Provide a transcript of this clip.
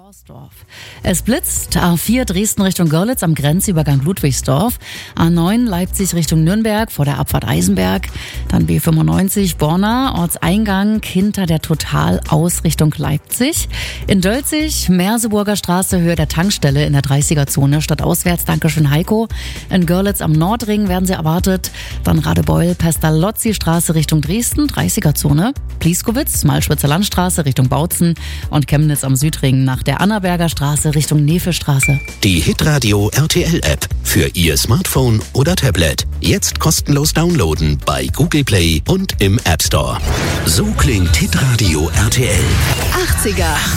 Borsdorf. Es blitzt. A4 Dresden Richtung Görlitz am Grenzübergang Ludwigsdorf. A9 Leipzig Richtung Nürnberg vor der Abfahrt Eisenberg. Dann B95 Borna, Ortseingang hinter der Total aus Richtung Leipzig. In Dölzig Merseburger Straße Höhe der Tankstelle in der 30er-Zone stadtauswärts. Dankeschön Heiko. In Görlitz am Nordring werden Sie erwartet. Dann Radebeul Pestalozzi Straße Richtung Dresden, 30er-Zone. Plieskowitz Malschwitzer Landstraße Richtung Bautzen und Chemnitz am Südring nach der Annaberger Straße Richtung Nefelstraße. Die Hitradio RTL App für Ihr Smartphone oder Tablet. Jetzt kostenlos downloaden bei Google Play und im App Store. So klingt Hitradio RTL. 80er.